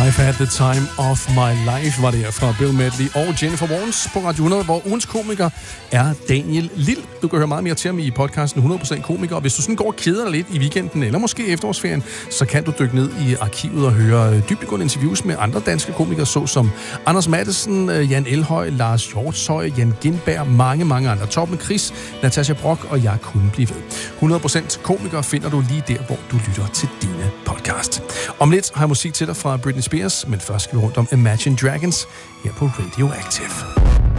I've had the time of my life, var det her fra Bill Medley og Jennifer Warnes på Radio 100, hvor ugens komiker er Daniel Lille. Du kan høre meget mere til ham i podcasten 100% komiker, og hvis du sådan går og keder dig lidt i weekenden, eller måske efterårsferien, så kan du dykke ned i arkivet og høre dybdegående interviews med andre danske komikere, såsom Anders Matthesen, Jan Elhøj, Lars Hjortshøj, Jan Gindberg, mange andre. Torben Chris, Natasha Brock, og jeg kunne blive ved. 100% komiker finder du lige der, hvor du lytter til dine podcast. Om lidt har jeg musik til dig fra Britney Spears, men først skal vi rundt om Imagine Dragons her på Radioactive.